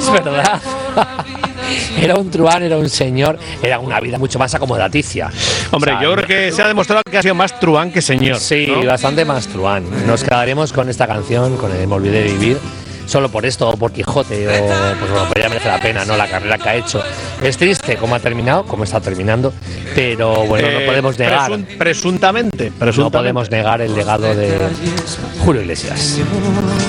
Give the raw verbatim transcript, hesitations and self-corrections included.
Es verdad. Era un truán, era un señor, era una vida mucho más acomodaticia. Hombre, o sea, yo creo que se ha demostrado que ha sido más truán que señor. Sí, ¿no? bastante más truán. Nos quedaremos con esta canción, con el Me olvidé de vivir, solo por esto, o por Quijote, o pues bueno, pues ya merece la pena, ¿no? La carrera que ha hecho. Es triste cómo ha terminado, cómo está terminando, pero bueno, eh, no podemos negar. Presun- presuntamente, presuntamente. No podemos negar el legado de Julio Iglesias.